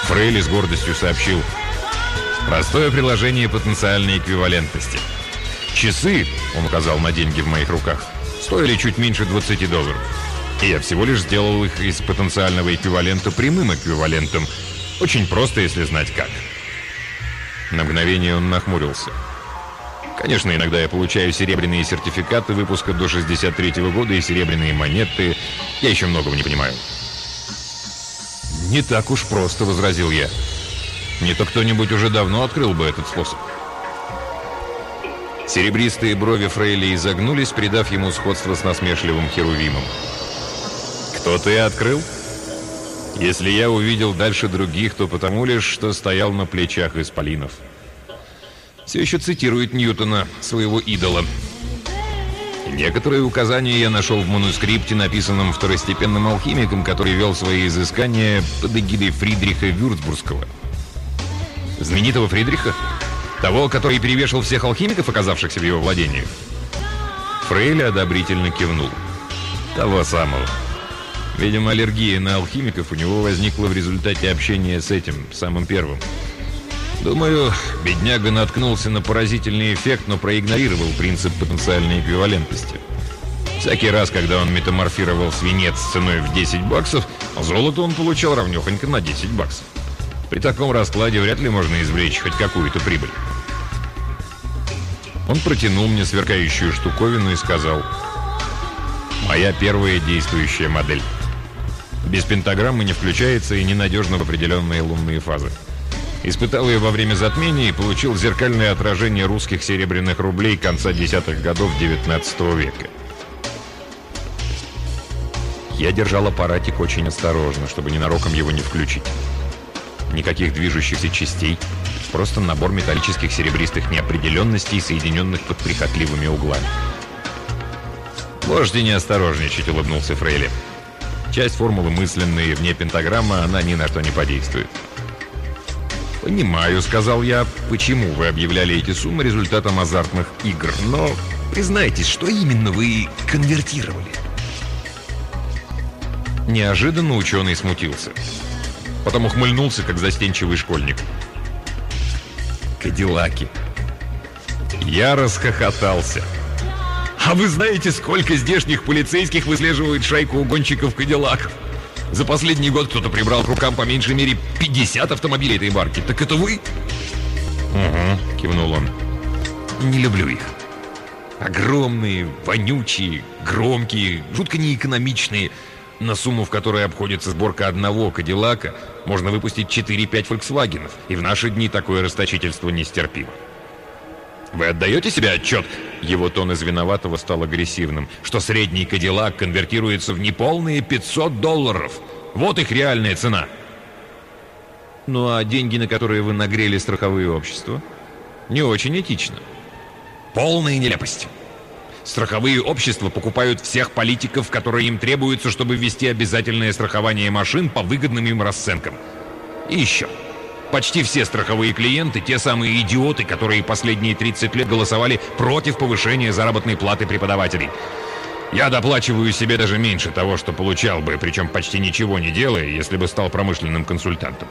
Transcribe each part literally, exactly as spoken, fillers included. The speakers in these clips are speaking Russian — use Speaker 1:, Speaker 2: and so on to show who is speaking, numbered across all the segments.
Speaker 1: Фрейли с гордостью сообщил: «Простое приложение потенциальной эквивалентности. Часы, — он указал на деньги в моих руках, — стоили чуть меньше двадцати долларов. И я всего лишь сделал их из потенциального эквивалента прямым эквивалентом. Очень просто, если знать как». На мгновение он нахмурился. «Конечно, иногда я получаю серебряные сертификаты выпуска до шестьдесят третьего года и серебряные монеты. Я еще многого не понимаю». «Не так уж просто», — возразил я. «Не то кто-нибудь уже давно открыл бы этот способ». Серебристые брови Фрейли изогнулись, придав ему сходство с насмешливым херувимом. «Кто-то и открыл? Если я увидел дальше других, то потому лишь, что стоял на плечах исполинов». Все еще цитирует Ньютона, своего идола. Некоторые указания я нашел в манускрипте, написанном второстепенным алхимиком, который вел свои изыскания под эгидой Фридриха Вюрцбургского. Знаменитого Фридриха? Того, который перевешал всех алхимиков, оказавшихся в его владениях? Фрейли одобрительно кивнул. Того самого. Видимо, аллергия на алхимиков у него возникла в результате общения с этим, самым первым. Думаю, бедняга наткнулся на поразительный эффект, но проигнорировал принцип потенциальной эквивалентности. Всякий раз, когда он метаморфировал свинец с ценой в десять баксов, золото он получал равнёхонько на десять баксов. При таком раскладе вряд ли можно извлечь хоть какую-то прибыль. Он протянул мне сверкающую штуковину и сказал: «Моя первая действующая модель. Без пентаграммы не включается и ненадежно в определенные лунные фазы. Испытал ее во время затмения и получил зеркальное отражение русских серебряных рублей конца десятых годов девятнадцатого века». Я держал аппаратик очень осторожно, чтобы ненароком его не включить. Никаких движущихся частей, просто набор металлических серебристых неопределенностей, соединенных под прихотливыми углами. «Можете не осторожничать», — улыбнулся Фрейли. «Часть формулы мысленные, вне пентаграммы, она ни на что не подействует». «Понимаю», — сказал я, — «почему вы объявляли эти суммы результатом азартных игр, но признайтесь, что именно вы конвертировали?» Неожиданно ученый смутился. Потом ухмыльнулся, как застенчивый школьник. «Кадиллаки». Я расхохотался. «А вы знаете, сколько здешних полицейских выслеживает шайку угонщиков Кадиллаков? За последний год кто-то прибрал к рукам по меньшей мере пятьдесят автомобилей этой марки. Так это вы?» «Угу», — кивнул он. «Не люблю их. Огромные, вонючие, громкие, жутко неэкономичные. На сумму, в которой обходится сборка одного Кадиллака, можно выпустить четыре-пять Фольксвагенов, и в наши дни такое расточительство нестерпимо. Вы отдаете себе отчет?» Его тон из виноватого стал агрессивным. «Что средний Кадиллак конвертируется в неполные пятьсот долларов. Вот их реальная цена». «Ну а деньги, на которые вы нагрели страховые общества?» «Не очень этично». «Полная нелепость. Страховые общества покупают всех политиков, которые им требуются, чтобы ввести обязательное страхование машин по выгодным им расценкам. И еще. Почти все страховые клиенты — те самые идиоты, которые последние тридцать лет голосовали против повышения заработной платы преподавателей. Я доплачиваю себе даже меньше того, что получал бы, причем почти ничего не делая, если бы стал промышленным консультантом».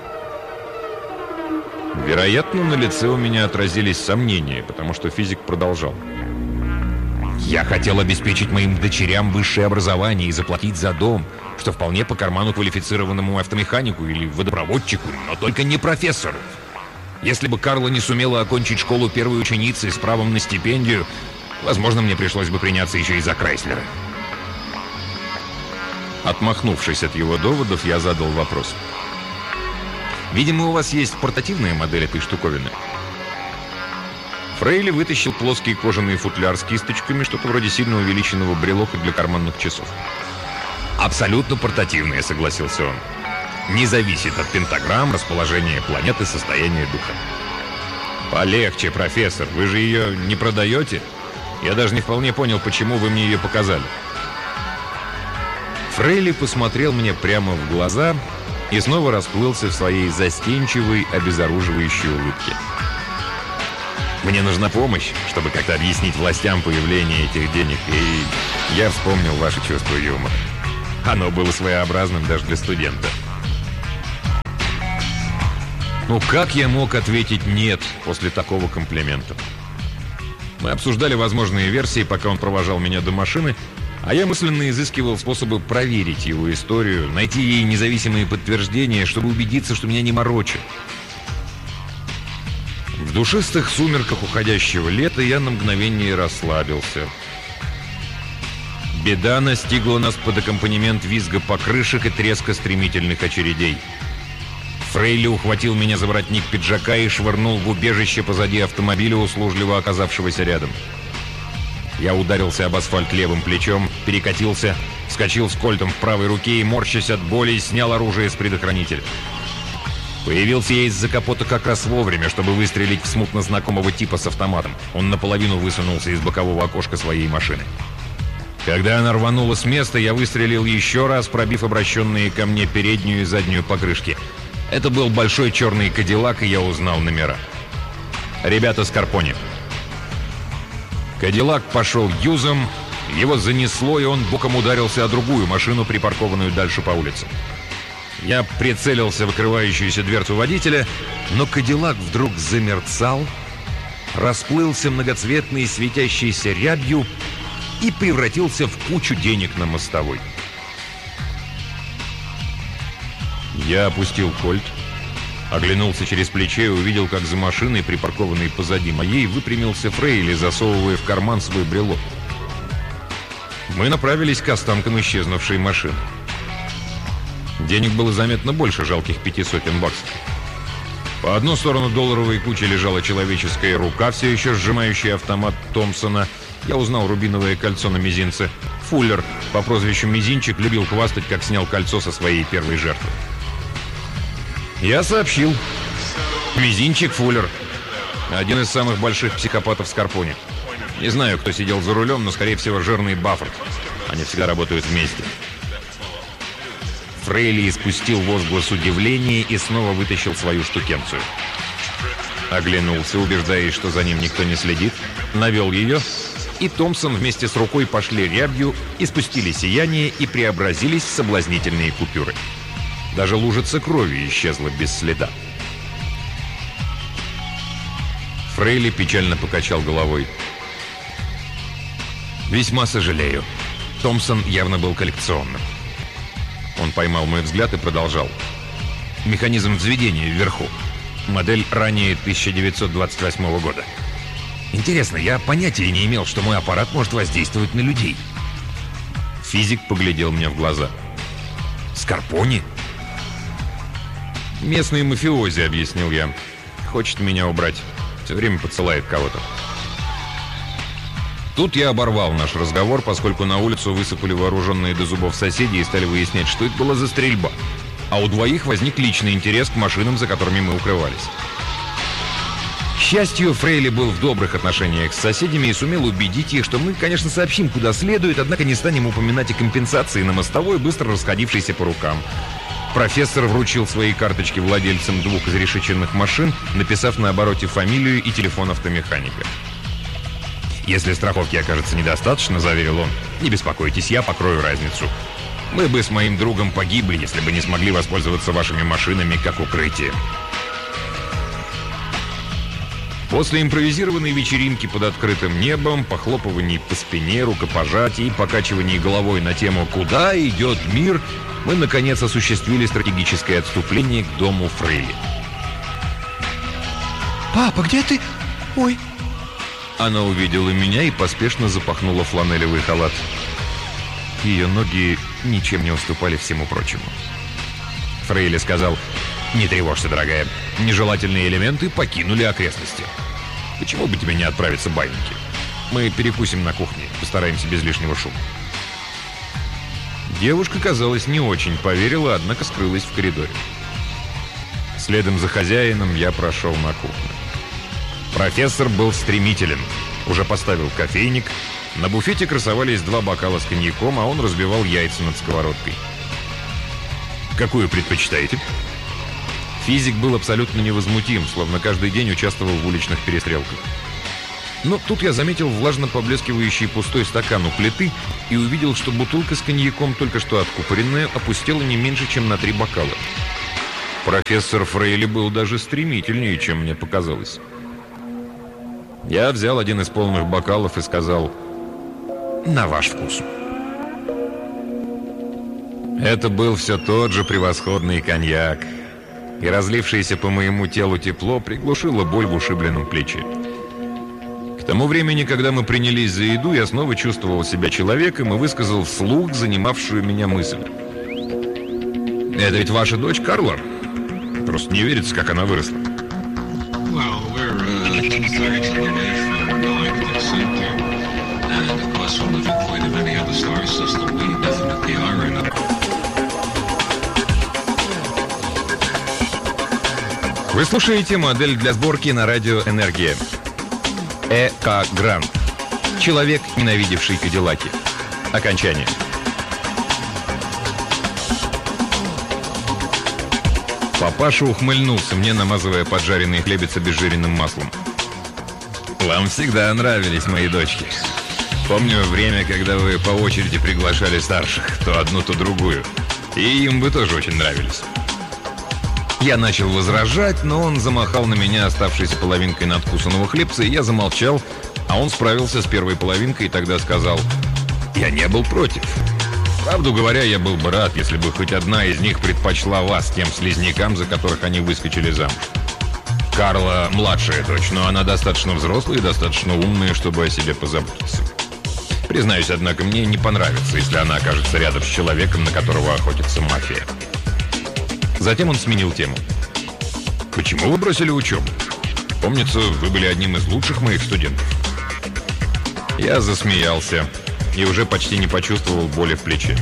Speaker 1: Вероятно, на лице у меня отразились сомнения, потому что физик продолжал. «Я хотел обеспечить моим дочерям высшее образование и заплатить за дом, что вполне по карману квалифицированному автомеханику или водопроводчику, но только не профессору. Если бы Карла не сумела окончить школу первой ученицы с правом на стипендию, возможно, мне пришлось бы приняться еще и за Крайслера». Отмахнувшись от его доводов, я задал вопрос. «Видимо, у вас есть портативная модель этой штуковины?» Фрейли вытащил плоский кожаный футляр с кисточками, что-то вроде сильно увеличенного брелока для карманных часов. «Абсолютно портативная», — согласился он. «Не зависит от пентаграмм, расположения планеты, состояния духа». «Полегче, профессор, вы же ее не продаете? Я даже не вполне понял, почему вы мне ее показали». Фрейли посмотрел мне прямо в глаза и снова расплылся в своей застенчивой, обезоруживающей улыбке. «Мне нужна помощь, чтобы как-то объяснить властям появление этих денег, и я вспомнил ваше чувство юмора. Оно было своеобразным даже для студента». Ну как я мог ответить «нет» после такого комплимента? Мы обсуждали возможные версии, пока он провожал меня до машины, а я мысленно изыскивал способы проверить его историю, найти ей независимые подтверждения, чтобы убедиться, что меня не морочат. В душистых сумерках уходящего лета я на мгновение расслабился. Беда настигла нас под аккомпанемент визга покрышек и треска стремительных очередей. Фрейли ухватил меня за воротник пиджака и швырнул в убежище позади автомобиля, услужливо оказавшегося рядом. Я ударился об асфальт левым плечом, перекатился, вскочил с кольтом в правой руке и, морщась от боли, снял оружие с предохранителя. Появился я из-за капота как раз вовремя, чтобы выстрелить в смутно знакомого типа с автоматом. Он наполовину высунулся из бокового окошка своей машины. Когда она рванула с места, я выстрелил еще раз, пробив обращенные ко мне переднюю и заднюю покрышки. Это был большой черный кадиллак, и я узнал номера. Ребята с Карпони. Кадиллак пошел юзом, его занесло, и он боком ударился о другую машину, припаркованную дальше по улице. Я прицелился в открывающуюся дверцу водителя, но кадиллак вдруг замерцал, расплылся многоцветной светящейся рябью и превратился в кучу денег на мостовой. Я опустил кольт, оглянулся через плечо и увидел, как за машиной, припаркованной позади моей, выпрямился Фрейли, засовывая в карман свой брелок. Мы направились к останкам исчезнувшей машины. Денег было заметно больше жалких пяти сотен баксов. По одну сторону долларовой кучи лежала человеческая рука, все еще сжимающая автомат Томпсона. Я узнал рубиновое кольцо на мизинце. Фуллер по прозвищу Мизинчик любил хвастать, как снял кольцо со своей первой жертвы. Я сообщил. Мизинчик Фуллер. Один из самых больших психопатов Скарпони. Не знаю, кто сидел за рулем, но, скорее всего, жирный Баффорд. Они всегда работают вместе. Фрейли испустил возглас удивления и снова вытащил свою штукенцию. Оглянулся, убеждаясь, что за ним никто не следит, навел ее, и Томпсон вместе с рукой пошли рябью, испустили сияние и преобразились в соблазнительные купюры. Даже лужица крови исчезла без следа. Фрейли печально покачал головой. «Весьма сожалею. Томпсон явно был коллекционным». Он поймал мой взгляд и продолжал. «Механизм взведения вверху. Модель ранее тысяча девятьсот двадцать восьмого года. Интересно, я понятия не имел, что мой аппарат может воздействовать на людей». Физик поглядел мне в глаза. «Скарпони?» «Местный мафиози», — объяснил я. «Хочет меня убрать. Все время подсылает кого-то». Тут я оборвал наш разговор, поскольку на улицу высыпали вооруженные до зубов соседи и стали выяснять, что это была за стрельба. А у двоих возник личный интерес к машинам, за которыми мы укрывались. К счастью, Фрейли был в добрых отношениях с соседями и сумел убедить их, что мы, конечно, сообщим, куда следует, однако не станем упоминать о компенсации на мостовой, быстро расходившейся по рукам. Профессор вручил свои карточки владельцам двух изрешеченных машин, написав на обороте фамилию и телефон автомеханика. «Если страховки окажется недостаточно, — заверил он, — не беспокойтесь, я покрою разницу. Мы бы с моим другом погибли, если бы не смогли воспользоваться вашими машинами как укрытием». После импровизированной вечеринки под открытым небом, похлопываний по спине, рукопожатий, покачиваний головой на тему «Куда идет мир?», мы, наконец, осуществили стратегическое отступление к дому Фрейли.
Speaker 2: «Папа, где ты? Ой!»
Speaker 1: Она увидела меня и поспешно запахнула фланелевый халат. Ее ноги ничем не уступали всему прочему. Фрейли сказал: «Не тревожься, дорогая. Нежелательные элементы покинули окрестности. Почему бы тебе не отправиться в Байники? Мы перекусим на кухне, постараемся без лишнего шума». Девушка, казалось, не очень поверила, однако скрылась в коридоре. Следом за хозяином я прошел на кухню. Профессор был стремителен. Уже поставил кофейник. На буфете красовались два бокала с коньяком, а он разбивал яйца над сковородкой. «Какую предпочитаете?» Физик был абсолютно невозмутим, словно каждый день участвовал в уличных перестрелках. Но тут я заметил влажно поблескивающий пустой стакан у плиты и увидел, что бутылка с коньяком, только что откупоренная, опустела не меньше, чем на три бокала. Профессор Фрейли был даже стремительнее, чем мне показалось. Я взял один из полных бокалов и сказал: «На ваш вкус». Это был все тот же превосходный коньяк, и разлившееся по моему телу тепло приглушило боль в ушибленном плече. К тому времени, когда мы принялись за еду, я снова чувствовал себя человеком и высказал вслух занимавшую меня мысль. «Это ведь ваша дочь, Карла? Просто не верится, как она выросла». Вы слушаете модель для сборки на радио «Энергия». Э К Грант. Человек, ненавидевший Кадиллаки. Окончание. Папаша ухмыльнулся мне, намазывая поджаренные хлебец обезжиренным маслом. «Вам всегда нравились мои дочки. Помню время, когда вы по очереди приглашали старших, то одну, то другую. И им бы тоже очень нравились». Я начал возражать, но он замахал на меня оставшейся половинкой надкусанного хлебца, и я замолчал, а он справился с первой половинкой и тогда сказал: «Я не был против. Правду говоря, я был бы рад, если бы хоть одна из них предпочла вас тем слизнякам, за которых они выскочили замуж. Карла младшая дочь, но она достаточно взрослая и достаточно умная, чтобы о себе позаботиться. Признаюсь, однако, мне не понравится, если она окажется рядом с человеком, на которого охотится мафия». Затем он сменил тему. «Почему вы бросили учебу? Помнится, вы были одним из лучших моих студентов». Я засмеялся и уже почти не почувствовал боли в плече.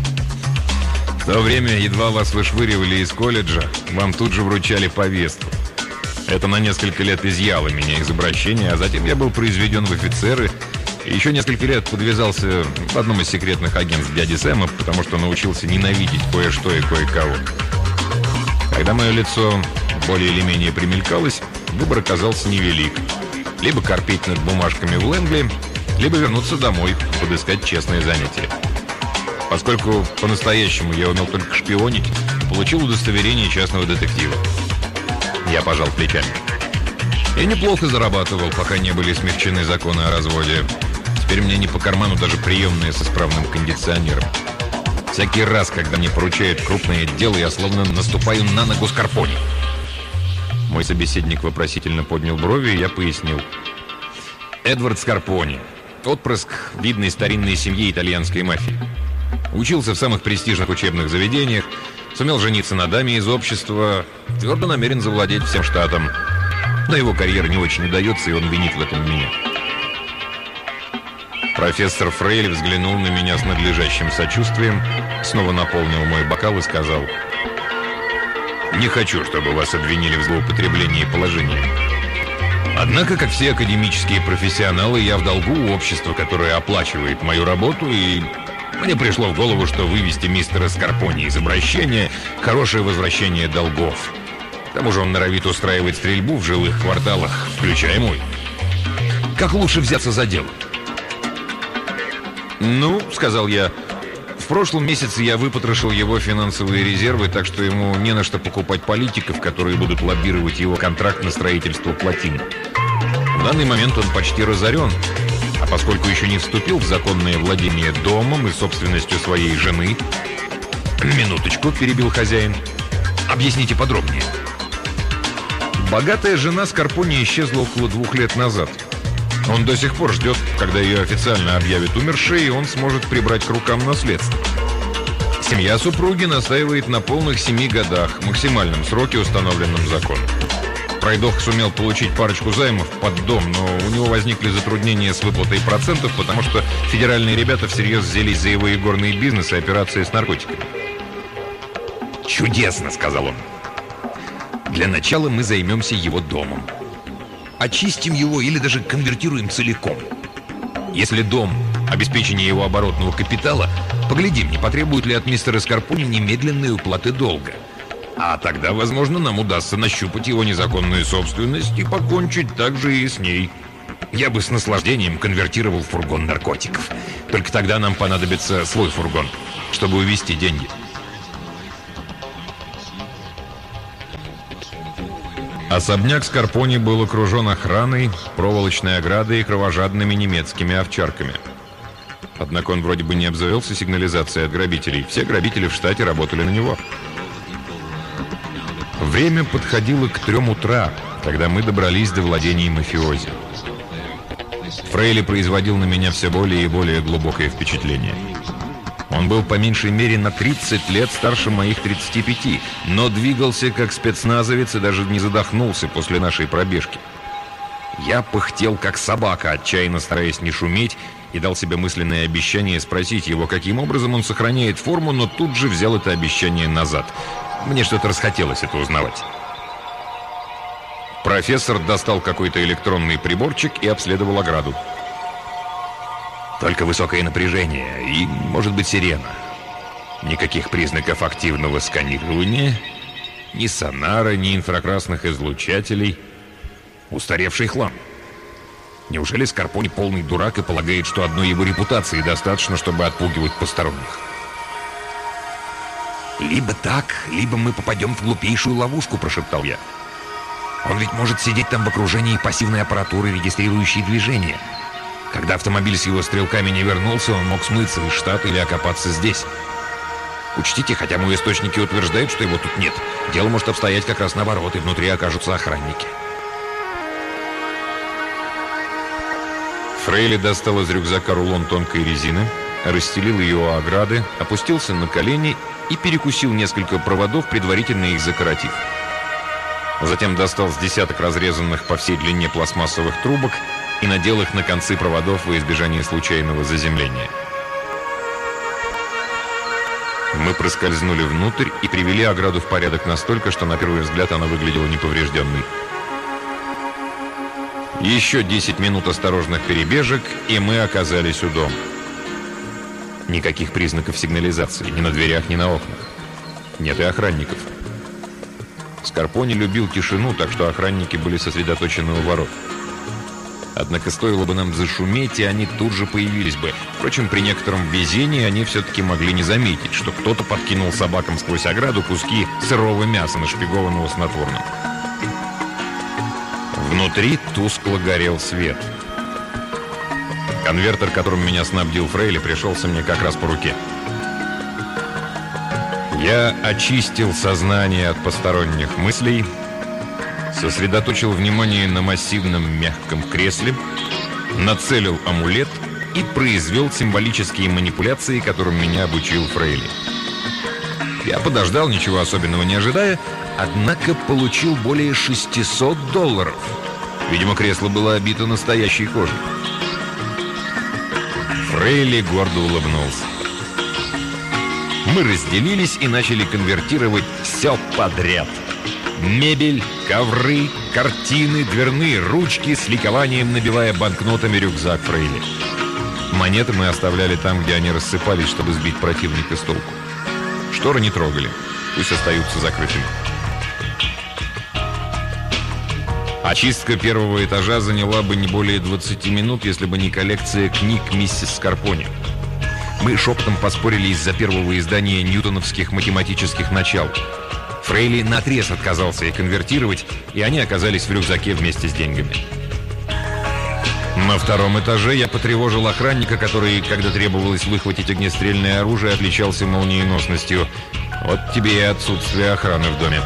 Speaker 1: «В то время, едва вас вышвыривали из колледжа, вам тут же вручали повестку. Это на несколько лет изъяло меня из обращения, а затем я был произведен в офицеры и еще несколько лет подвязался в одном из секретных агентств дяди Сэма, потому что научился ненавидеть кое-что и кое-кого. Когда мое лицо более или менее примелькалось, выбор оказался невелик. Либо корпеть над бумажками в Лэнгли, либо вернуться домой, подыскать честное занятие. Поскольку по-настоящему я умел только шпионить, получил удостоверение частного детектива. Я пожал плечами. Я неплохо зарабатывал, пока не были смягчены законы о разводе. Теперь мне не по карману даже приемные с исправным кондиционером. Всякий раз, когда мне поручают крупное дело, я словно наступаю на ногу Скарпони. Мой собеседник вопросительно поднял брови, и я пояснил. Эдвард Скарпони, отпрыск видной старинной семьи итальянской мафии. Учился в самых престижных учебных заведениях, сумел жениться на даме из общества, твердо намерен завладеть всем штатом. Но его карьера не очень удается, и он винит в этом меня. Профессор Фрейли взглянул на меня с надлежащим сочувствием, снова наполнил мой бокал и сказал: «Не хочу, чтобы вас обвинили в злоупотреблении положения. Однако, как все академические профессионалы, я в долгу у общества, которое оплачивает мою работу, и мне пришло в голову, что вывести мистера Скарпони из обращения – хорошее возвращение долгов. К тому же он норовит устраивать стрельбу в жилых кварталах, включая мой. Как лучше взяться за дело?» «Ну, — сказал я, — в прошлом месяце я выпотрошил его финансовые резервы, так что ему не на что покупать политиков, которые будут лоббировать его контракт на строительство плотин. В данный момент он почти разорен, а поскольку еще не вступил в законное владение домом и собственностью своей жены...» «Минуточку, — перебил хозяин, — объясните подробнее». Богатая жена Скарпони исчезла около двух лет назад. Он до сих пор ждет, когда ее официально объявят умершей, и он сможет прибрать к рукам наследство. Семья супруги настаивает на полных семи годах, максимальном сроке, установленном законом. Пройдох сумел получить парочку займов под дом, но у него возникли затруднения с выплатой процентов, потому что федеральные ребята всерьез взялись за его игорный бизнес и операции с наркотиками. «Чудесно!» — сказал он. «Для начала мы займемся его домом. Очистим его или даже конвертируем целиком. Если дом – обеспечение его оборотного капитала, поглядим, не потребует ли от мистера Скарпони немедленной уплаты долга. А тогда, возможно, нам удастся нащупать его незаконную собственность и покончить также и с ней. Я бы с наслаждением конвертировал фургон наркотиков. Только тогда нам понадобится свой фургон, чтобы увезти деньги». Особняк Скарпони был окружен охраной, проволочной оградой и кровожадными немецкими овчарками. Однако он вроде бы не обзавелся сигнализацией от грабителей. Все грабители в штате работали на него. Время подходило к трем утра, когда мы добрались до владений мафиози. Фрейли производил на меня все более и более глубокое впечатление. Он был по меньшей мере на тридцать лет старше моих тридцати пяти, но двигался как спецназовец и даже не задохнулся после нашей пробежки. Я пыхтел как собака, отчаянно стараясь не шуметь, и дал себе мысленное обещание спросить его, каким образом он сохраняет форму, но тут же взял это обещание назад. Мне что-то расхотелось это узнавать. Профессор достал какой-то электронный приборчик и обследовал ограду. Только высокое напряжение и, может быть, сирена. Никаких признаков активного сканирования, ни сонара, ни инфракрасных излучателей. Устаревший хлам. Неужели Скарпони полный дурак и полагает, что одной его репутации достаточно, чтобы отпугивать посторонних? «Либо так, либо мы попадем в глупейшую ловушку», — прошептал я. «Он ведь может сидеть там в окружении пассивной аппаратуры, регистрирующей движение. Когда автомобиль с его стрелками не вернулся, он мог смыться из штата или окопаться здесь. Учтите, хотя мои источники утверждают, что его тут нет, дело может обстоять как раз наоборот, и внутри окажутся охранники». Фрейли достал из рюкзака рулон тонкой резины, расстелил ее у ограды, опустился на колени и перекусил несколько проводов, предварительно их закоротив. Затем достал с десяток разрезанных по всей длине пластмассовых трубок и надел их на концы проводов во избежание случайного заземления. Мы проскользнули внутрь и привели ограду в порядок настолько, что на первый взгляд она выглядела неповрежденной. Еще десять минут осторожных перебежек, и мы оказались у дома. Никаких признаков сигнализации, ни на дверях, ни на окнах. Нет и охранников. Скарпони любил тишину, так что охранники были сосредоточены у ворот. Однако стоило бы нам зашуметь, и они тут же появились бы. Впрочем, при некотором везении они все-таки могли не заметить, что кто-то подкинул собакам сквозь ограду куски сырого мяса, нашпигованного снотворным. Внутри тускло горел свет. Конвертер, которым меня снабдил Фрейли, пришелся мне как раз по руке. Я очистил сознание от посторонних мыслей, сосредоточил внимание на массивном мягком кресле, нацелил амулет и произвел символические манипуляции, которым меня обучил Фрейли. Я подождал, ничего особенного не ожидая, однако получил более шестисот долларов. Видимо, кресло было обито настоящей кожей. Фрейли гордо улыбнулся. Мы разделились и начали конвертировать все подряд. Мебель, ковры, картины, дверные ручки, с ликованием набивая банкнотами рюкзак Фрейли. Монеты мы оставляли там, где они рассыпались, чтобы сбить противника с толку. Шторы не трогали, пусть остаются закрытыми. Очистка первого этажа заняла бы не более двадцати минут, если бы не коллекция книг миссис Скарпони. Мы шепотом поспорили из-за первого издания ньютоновских математических начал. Фрейли наотрез отказался их конвертировать, и они оказались в рюкзаке вместе с деньгами. На втором этаже я потревожил охранника, который, когда требовалось выхватить огнестрельное оружие, отличался молниеносностью. Вот тебе и отсутствие охраны в доме.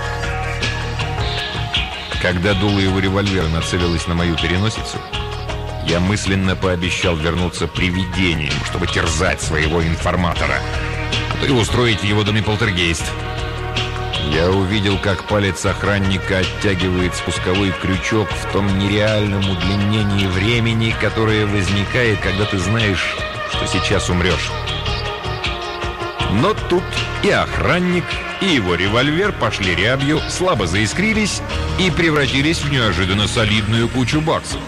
Speaker 1: Когда дуло его револьвера нацелилось на мою переносицу, я мысленно пообещал вернуться привидением, чтобы терзать своего информатора, а то и устроить в его доме полтергейст. Я увидел, как палец охранника оттягивает спусковой крючок в том нереальном удлинении времени, которое возникает, когда ты знаешь, что сейчас умрешь. Но тут и охранник, и его револьвер пошли рябью, слабо заискрились и превратились в неожиданно солидную кучу баксов.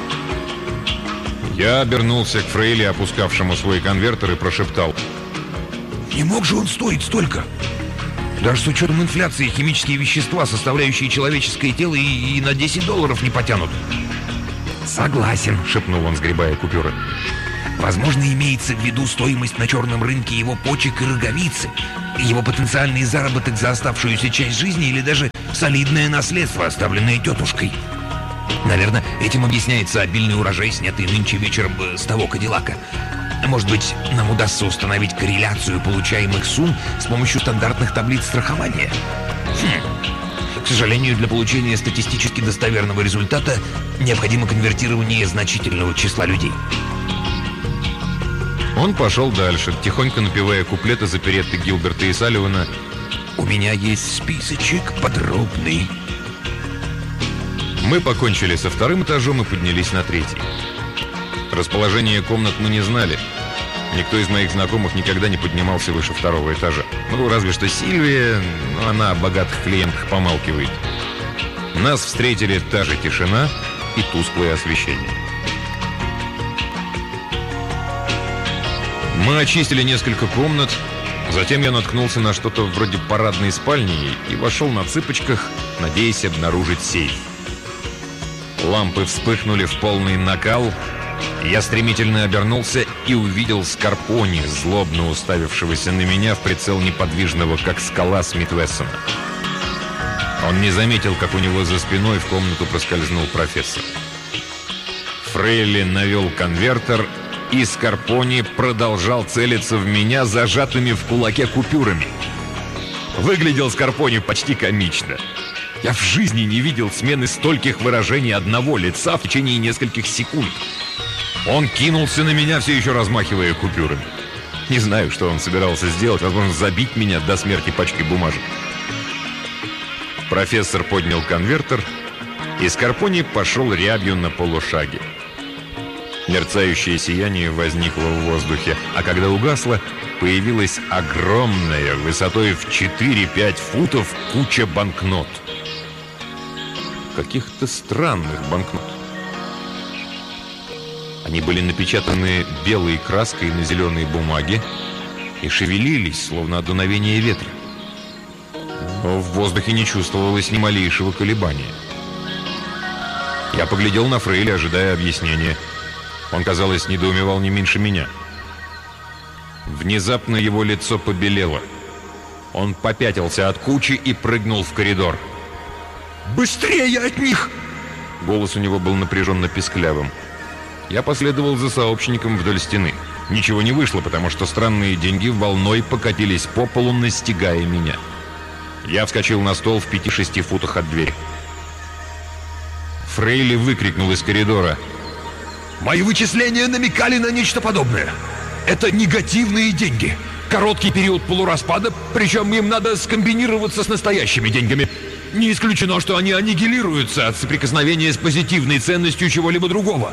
Speaker 1: Я обернулся к Фрейли, опускавшему свой конвертер, и прошептал: «Не мог же он стоить столько? Даже с учетом инфляции химические вещества, составляющие человеческое тело, и, и на десять долларов не потянут». «Согласен», — шепнул он, сгребая купюры. «Возможно, имеется в виду стоимость на черном рынке его почек и роговицы, его потенциальный заработок за оставшуюся часть жизни или даже
Speaker 3: Солидное наследство, оставленное тетушкой. Наверное, этим объясняется обильный урожай, снятый нынче вечером с того Кадиллака. Может быть, нам удастся установить корреляцию получаемых сумм с помощью стандартных таблиц страхования? Хм. К сожалению, для получения статистически достоверного результата необходимо конвертирование значительного числа людей.
Speaker 1: Он пошел дальше, тихонько напевая куплеты из оперетты Гилберта и Салливана.
Speaker 3: «У меня есть списочек подробный».
Speaker 1: Мы покончили со вторым этажом и поднялись на третий. Расположение комнат мы не знали. Никто из моих знакомых никогда не поднимался выше второго этажа. Ну, разве что Сильвия, но она о богатых клиентах помалкивает. Нас встретили та же тишина и тусклое освещение. Мы очистили несколько комнат, затем я наткнулся на что-то вроде парадной спальни и вошел на цыпочках, надеясь обнаружить сейф. Лампы вспыхнули в полный накал. Я стремительно обернулся и увидел Скарпони, злобно уставившегося на меня в прицел неподвижного, как скала, Смит Вессона. Он не заметил, как у него за спиной в комнату проскользнул профессор. Фрейли навел конвертер, и Скарпони продолжал целиться в меня зажатыми в кулаке купюрами. Выглядел Скарпони почти комично. Я в жизни не видел смены стольких выражений одного лица в течение нескольких секунд. Он кинулся на меня, все еще размахивая купюрами. Не знаю, что он собирался сделать, возможно, забить меня до смерти пачкой бумажек. Профессор поднял конвертер, и Скарпони пошел рябью на полушаге. Мерцающее сияние возникло в воздухе, а когда угасло, появилась огромная, высотой в четыре-пять футов, куча банкнот. Каких-то странных банкнот. Они были напечатаны белой краской на зеленой бумаге и шевелились, словно от дуновения ветра. Но в воздухе не чувствовалось ни малейшего колебания. Я поглядел на Фрейли, ожидая объяснения. Он, казалось, недоумевал не меньше меня. Внезапно его лицо побелело. Он попятился от кучи и прыгнул в коридор.
Speaker 3: «Быстрее от них!»
Speaker 1: Голос у него был напряженно писклявым. Я последовал за сообщником вдоль стены. Ничего не вышло, потому что странные деньги волной покатились по полу, настигая меня. Я вскочил на стол в пяти-шести футах от двери. Фрейли выкрикнул из коридора:
Speaker 3: «Мои вычисления намекали на нечто подобное. Это негативные деньги. Короткий период полураспада, причем им надо скомбинироваться с настоящими деньгами. Не исключено, что они аннигилируются от соприкосновения с позитивной ценностью чего-либо другого».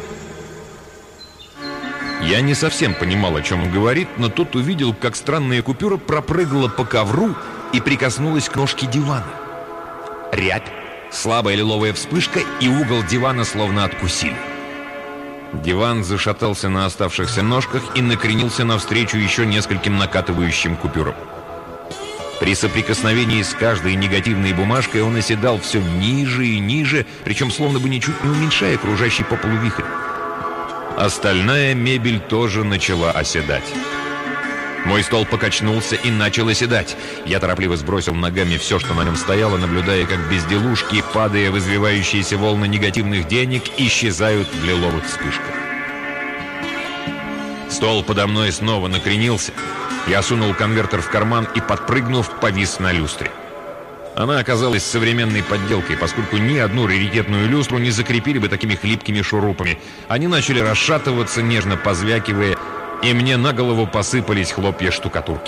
Speaker 1: Я не совсем понимал, о чем он говорит, но тут увидел, как странная купюра пропрыгала по ковру и прикоснулась к ножке дивана. Рябь, слабая лиловая вспышка, и угол дивана словно откусили. Диван зашатался на оставшихся ножках и накренился навстречу еще нескольким накатывающим купюрам. При соприкосновении с каждой негативной бумажкой он оседал все ниже и ниже, причем словно бы ничуть не уменьшая кружащий по полу вихрь. Остальная мебель тоже начала оседать. Мой стол покачнулся и начал оседать. Я торопливо сбросил ногами все, что на нем стояло, наблюдая, как безделушки, падая в извивающиеся волны негативных денег, исчезают в лиловых вспышках. Стол подо мной снова накренился. Я сунул конвертер в карман и, подпрыгнув, повис на люстре. Она оказалась современной подделкой, поскольку ни одну раритетную люстру не закрепили бы такими хлипкими шурупами. Они начали расшатываться, нежно позвякивая, и мне на голову посыпались хлопья штукатурки.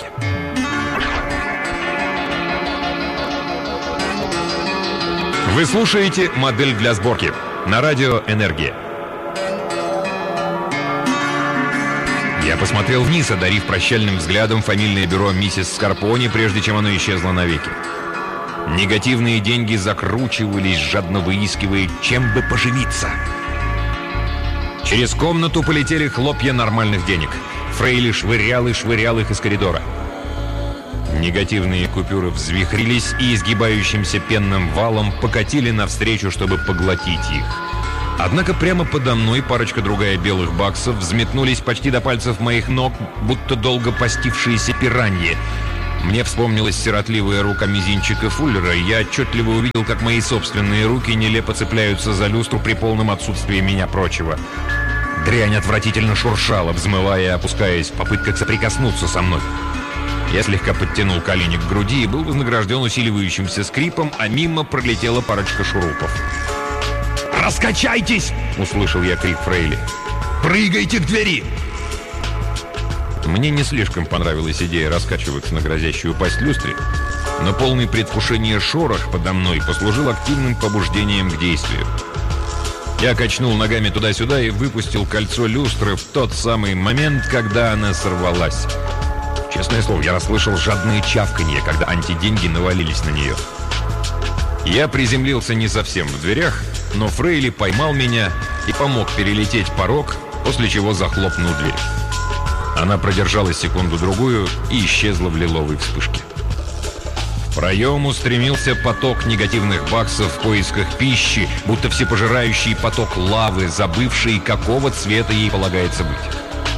Speaker 1: Вы слушаете «Модель для сборки» на радио «Энергия». Я посмотрел вниз, одарив прощальным взглядом фамильное бюро миссис Скарпони, прежде чем оно исчезло навеки. Негативные деньги закручивались, жадно выискивая, чем бы поживиться. Через комнату полетели хлопья нормальных денег. Фрейли швырял и швырял их из коридора. Негативные купюры взвихрились и изгибающимся пенным валом покатили навстречу, чтобы поглотить их. Однако прямо подо мной парочка другая белых баксов взметнулись почти до пальцев моих ног, будто долго постившиеся пираньи. Мне вспомнилась сиротливая рука мизинчика Фуллера, и я отчетливо увидел, как мои собственные руки нелепо цепляются за люстру при полном отсутствии меня прочего. Дрянь отвратительно шуршала, взмывая и опускаясь в попытках соприкоснуться со мной. Я слегка подтянул колени к груди и был вознагражден усиливающимся скрипом, а мимо пролетела парочка шурупов.
Speaker 3: «Раскачайтесь!» —
Speaker 1: услышал я крик Фрейли.
Speaker 3: «Прыгайте к двери!»
Speaker 1: Мне не слишком понравилась идея раскачиваться на грозящую упасть люстре, но полный предвкушения шорох подо мной послужил активным побуждением к действию. Я качнул ногами туда-сюда и выпустил кольцо люстры в тот самый момент, когда она сорвалась. Честное слово, я расслышал жадные чавканье, когда антиденьги навалились на нее. Я приземлился не совсем в дверях, но Фрейли поймал меня и помог перелететь порог, после чего захлопнул дверь. Она продержалась секунду-другую и исчезла в лиловой вспышке. В проем устремился поток негативных баксов в поисках пищи, будто всепожирающий поток лавы, забывший, какого цвета ей полагается быть.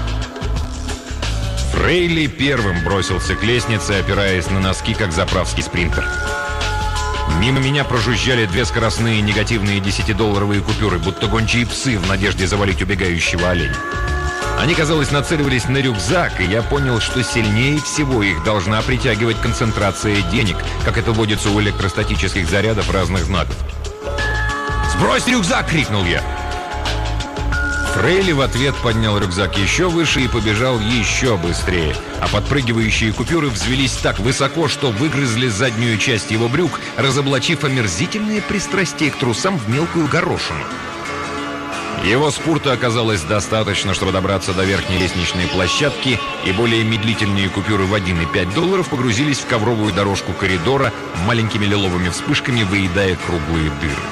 Speaker 1: Фрейли первым бросился к лестнице, опираясь на носки, как заправский спринтер. Мимо меня прожужжали две скоростные негативные десятидолларовые купюры, будто гончие псы в надежде завалить убегающего оленя. Они, казалось, нацеливались на рюкзак, и я понял, что сильнее всего их должна притягивать концентрация денег, как это водится у электростатических зарядов разных знаков. «Сбрось рюкзак!» — крикнул я. Фрейли в ответ поднял рюкзак еще выше и побежал еще быстрее, а подпрыгивающие купюры взвелись так высоко, что выгрызли заднюю часть его брюк, разоблачив омерзительные пристрастия к трусам в мелкую горошину. Его спурта оказалось достаточно, чтобы добраться до верхней лестничной площадки, и более медлительные купюры в один и пять долларов погрузились в ковровую дорожку коридора, маленькими лиловыми вспышками выедая круглые дыры.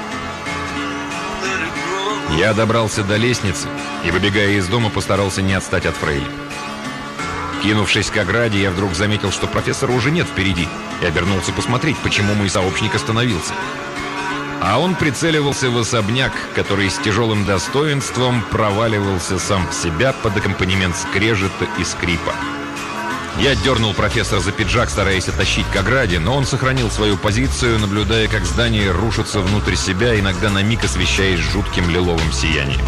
Speaker 1: Я добрался до лестницы и, выбегая из дома, постарался не отстать от Фрейли. Кинувшись к ограде, я вдруг заметил, что профессора уже нет впереди, и обернулся посмотреть, почему мой сообщник остановился. А он прицеливался в особняк, который с тяжелым достоинством проваливался сам в себя под аккомпанемент скрежета и скрипа. Я дернул профессора за пиджак, стараясь оттащить к ограде, но он сохранил свою позицию, наблюдая, как здание рушится внутрь себя, иногда на миг освещаясь жутким лиловым сиянием.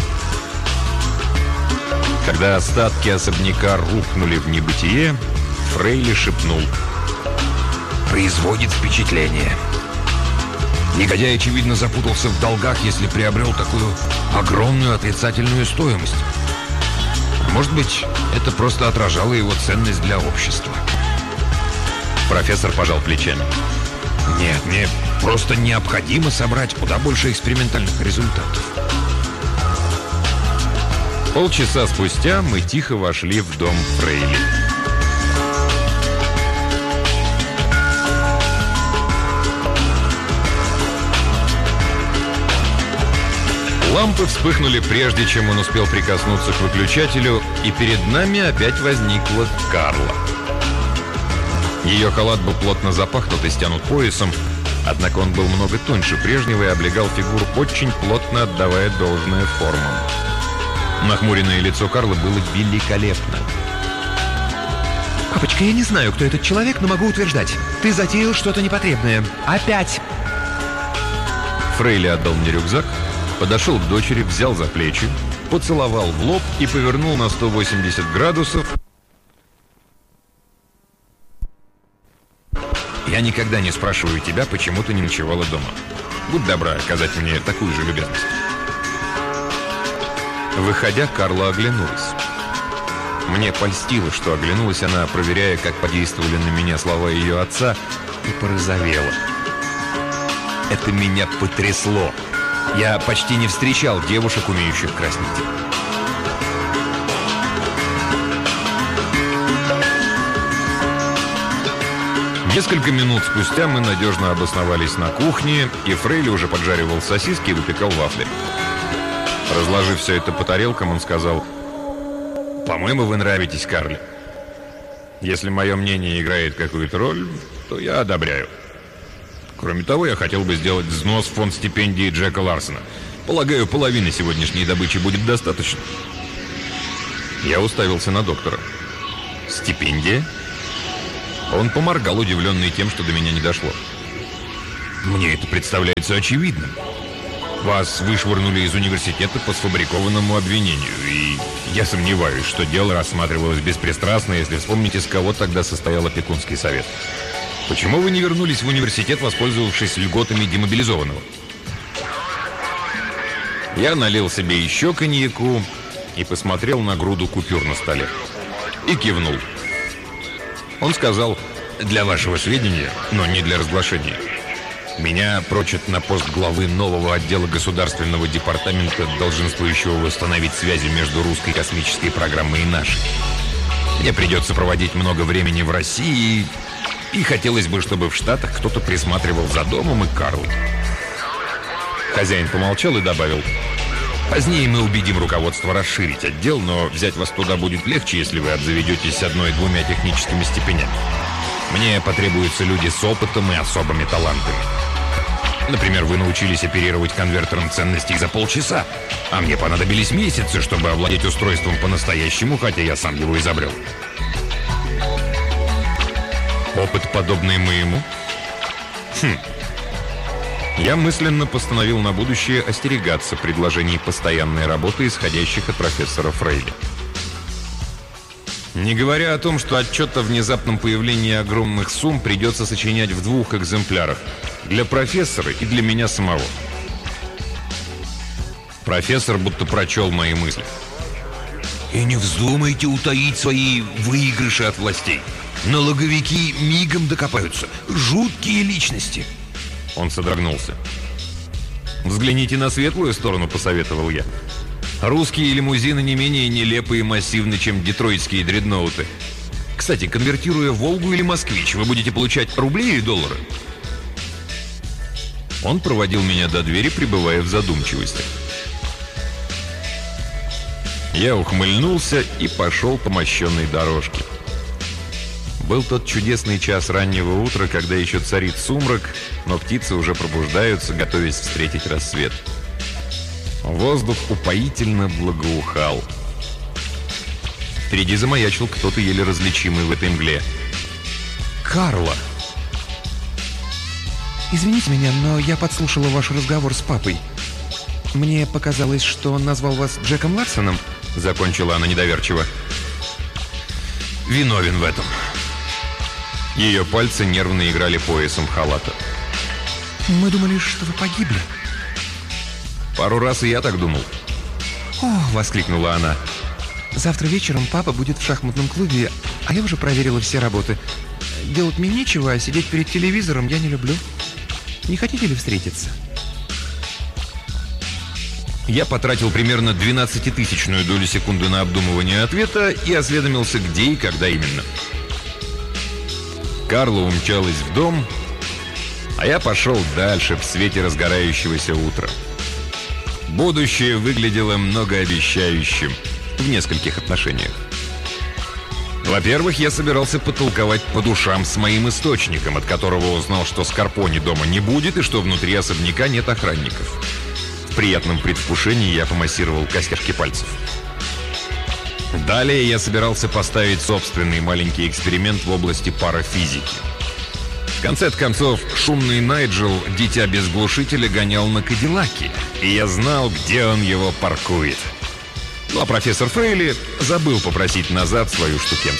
Speaker 1: Когда остатки особняка рухнули в небытие, Фрейли шепнул:
Speaker 3: «Производит впечатление. Негодяй, очевидно, запутался в долгах, если приобрел такую огромную отрицательную стоимость. Может быть, это просто отражало его ценность для общества».
Speaker 1: Профессор пожал плечами.
Speaker 3: «Нет, мне просто необходимо собрать куда больше экспериментальных результатов».
Speaker 1: Полчаса спустя мы тихо вошли в дом Фрейли. Лампы вспыхнули, прежде чем он успел прикоснуться к выключателю, и перед нами опять возникла Карла. Ее халат был плотно запахнут и стянут поясом, однако он был много тоньше прежнего и облегал фигуру, очень плотно отдавая должное формам. Нахмуренное лицо Карлы было великолепно.
Speaker 2: Папочка, я не знаю, кто этот человек, но могу утверждать: ты затеял что-то непотребное. Опять!
Speaker 1: Фрейли отдал мне рюкзак, подошел к дочери, взял за плечи, поцеловал в лоб и повернул на сто восемьдесят градусов. «Я никогда не спрашиваю тебя, почему ты не ночевала дома. Будь добра оказать мне такую же любезность». Выходя, Карла оглянулась. Мне польстило, что оглянулась она, проверяя, как подействовали на меня слова ее отца, и порозовела. Это меня потрясло. Я почти не встречал девушек, умеющих краснеть. Несколько минут спустя мы надежно обосновались на кухне, и Фрейли уже поджаривал сосиски и выпекал вафли. Разложив все это по тарелкам, он сказал: «По-моему, вы нравитесь Карле. Если мое мнение играет какую-то роль, то я одобряю. Кроме того, я хотел бы сделать взнос в фонд стипендии Джека Ларсона. Полагаю, половины сегодняшней добычи будет достаточно». Я уставился на доктора. «Стипендия?» Он поморгал, удивленный тем, что до меня не дошло. «Мне это представляется очевидным. Вас вышвырнули из университета по сфабрикованному обвинению, и я сомневаюсь, что дело рассматривалось беспристрастно, если вспомните, с кого тогда состоял опекунский совет. Почему вы не вернулись в университет, воспользовавшись льготами демобилизованного?» Я налил себе еще коньяку и посмотрел на груду купюр на столе. И кивнул. Он сказал: «Для вашего сведения, но не для разглашения. Меня прочат на пост главы нового отдела государственного департамента, долженствующего восстановить связи между русской космической программой и нашей. Мне придется проводить много времени в России, и хотелось бы, чтобы в Штатах кто-то присматривал за домом и Карлой». Хозяин помолчал и добавил: «Позднее мы убедим руководство расширить отдел, но взять вас туда будет легче, если вы обзаведетесь одной-двумя техническими степенями. Мне потребуются люди с опытом и особыми талантами. Например, вы научились оперировать конвертером ценностей за полчаса, а мне понадобились месяцы, чтобы овладеть устройством по-настоящему, хотя я сам его изобрел». «Опыт, подобный моему?» «Хм». Я мысленно постановил на будущее остерегаться предложений постоянной работы, исходящих от профессора Фрейли. Не говоря о том, что отчет о внезапном появлении огромных сумм придется сочинять в двух экземплярах – для профессора и для меня самого. Профессор будто прочел мои мысли.
Speaker 3: «И не вздумайте утаить свои выигрыши от властей. Налоговики мигом докопаются. Жуткие личности».
Speaker 1: Он содрогнулся. «Взгляните на светлую сторону», — посоветовал я. «Русские лимузины не менее нелепы и массивны, чем детройтские дредноуты. Кстати, конвертируя «Волгу» или «Москвич», вы будете получать рубли или доллары?» Он проводил меня до двери, пребывая в задумчивости. Я ухмыльнулся и пошел по мощенной дорожке. Был тот чудесный час раннего утра, когда еще царит сумрак, но птицы уже пробуждаются, готовясь встретить рассвет. Воздух упоительно благоухал. Впереди замаячил кто-то еле различимый в этой мгле. «Карла!»
Speaker 2: Извините меня, но я подслушала ваш разговор с папой. Мне показалось, что он назвал вас Джеком Ларсоном.
Speaker 1: Закончила она недоверчиво. «Виновен в этом». Ее пальцы нервно играли поясом халата.
Speaker 2: Мы думали, что вы погибли.
Speaker 1: Пару раз и я так думал.
Speaker 2: «О!» — воскликнула она. «Завтра вечером папа будет в шахматном клубе, а я уже проверила все работы. Делать мне нечего, а сидеть перед телевизором я не люблю. Не хотите ли встретиться?»
Speaker 1: Я потратил примерно двенадцатитысячную долю секунды на обдумывание ответа и осведомился, где и когда именно. Карла умчалась в дом, а я пошел дальше в свете разгорающегося утра. Будущее выглядело многообещающим в нескольких отношениях. Во-первых, я собирался потолковать по душам с моим источником, от которого узнал, что Скарпони дома не будет и что внутри особняка нет охранников. В приятном предвкушении я помассировал костяшки пальцев. Далее я собирался поставить собственный маленький эксперимент в области парафизики. В конце концов, шумный Найджел, дитя без глушителя, гонял на Кадиллаке, и я знал, где он его паркует. Ну а профессор Фрейли забыл попросить назад свою штукенцию.